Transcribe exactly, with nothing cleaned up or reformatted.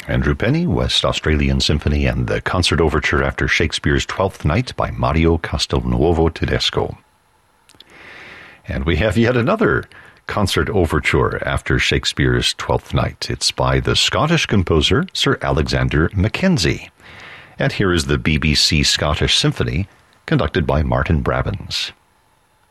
Andrew Penny, West Australian Symphony, and the Concert Overture after Shakespeare's Twelfth Night by Mario Castelnuovo Tedesco. And we have yet another Concert Overture after Shakespeare's Twelfth Night. It's by the Scottish composer Sir Alexander Mackenzie. And here is the B B C Scottish Symphony, conducted by Martin Brabbins.